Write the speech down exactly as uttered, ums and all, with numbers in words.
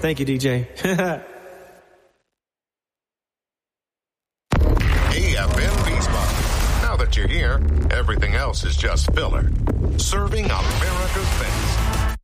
Thank you, D J. A F N Beachbody. Now that you're here, everything else is just filler. Serving America's best.